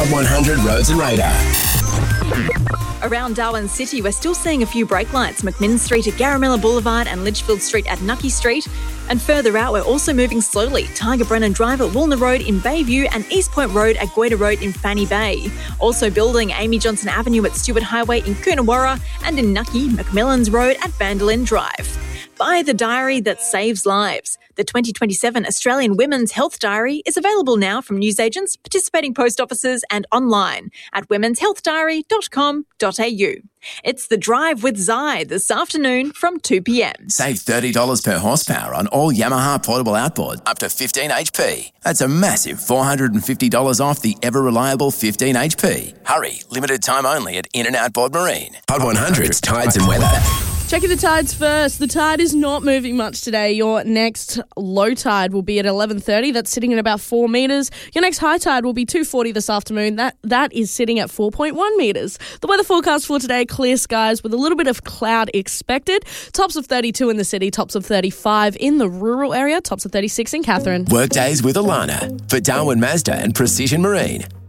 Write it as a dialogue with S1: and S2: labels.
S1: Hot 100 Roads and Radar.
S2: Around Darwin City, we're still seeing a few brake lights, McMinn Street at Garamilla Boulevard and Litchfield Street at Nucky Street. And further out, we're also moving slowly. Tiger Brennan Drive at Woolner Road in Bayview and East Point Road at Goyder Road in Fanny Bay. Also building Amy Johnson Avenue at Stewart Highway in Coonawarra and in Nucky, McMillan's Road at Vanderlyn Drive. Buy the diary that saves lives. The 2027 Australian Women's Health Diary is available now from newsagents, participating post offices and online at womenshealthdiary.com.au. It's The Drive with Zai this afternoon from 2 p.m.
S1: Save $30 per horsepower on all Yamaha portable outboard up to 15 HP. That's a massive $450 off the ever-reliable 15 HP. Hurry, limited time only at In and Outboard Marine. Hot 100's Tides and Weather.
S3: Checking the tides first. The tide is not moving much today. Your next low tide will be at 11:30. That's sitting at about 4 metres. Your next high tide will be 2:40 this afternoon. That is sitting at 4.1 metres. The weather forecast for today, clear skies with a little bit of cloud expected. Tops of 32 in the city, tops of 35 in the rural area, tops of 36 in Katherine.
S1: Workdays with Alana for Darwin Mazda and Precision Marine.